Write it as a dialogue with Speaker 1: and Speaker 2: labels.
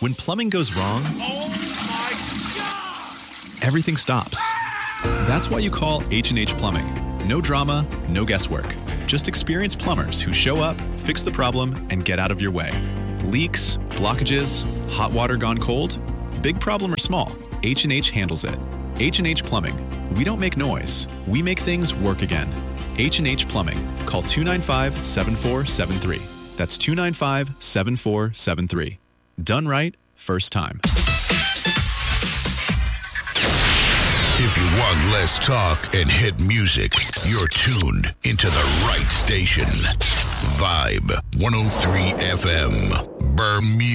Speaker 1: When plumbing goes wrong, everything stops. That's why you call H&H Plumbing. No drama, no guesswork. Just experienced plumbers who show up, fix the problem, and get out of your way. Leaks, blockages, hot water gone cold? Big problem or small, H&H handles it. H&H Plumbing. We don't make noise. We make things work again. H&H Plumbing. Call 295-7473. That's 295-7473. Done right, first time.
Speaker 2: If you want less talk and hit music, you're tuned into the right station. Vibe 103 FM. Bermuda.